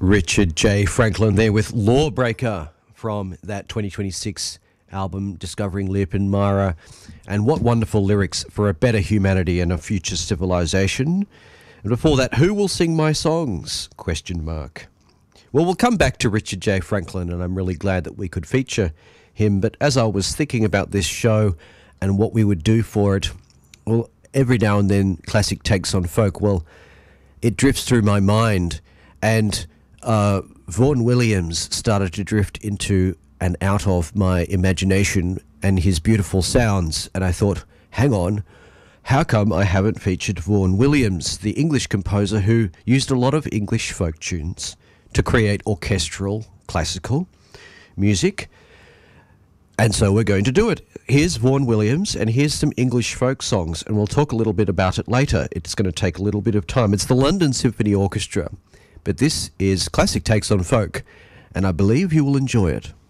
Richard J. Franklin there with Lawbreaker from that 2026 album Discovering Leap and Mara. And what wonderful lyrics for a better humanity and a future civilization. And before that, who will sing my songs? Question mark. Well, we'll come back to Richard J. Franklin, and I'm really glad that we could feature him. But as I was thinking about this show and what we would do for it, well, every now and then classic takes on folk. Well, it drifts through my mind, and Vaughan Williams started to drift into and out of my imagination and his beautiful sounds. And I thought, hang on, how come I haven't featured Vaughan Williams, the English composer who used a lot of English folk tunes to create orchestral classical music? And so we're going to do it. Here's Vaughan Williams, and here's some English folk songs, and we'll talk a little bit about it later. It's going to take a little bit of time. It's the London Symphony Orchestra, but this is Classic Takes on Folk, and I believe you will enjoy it.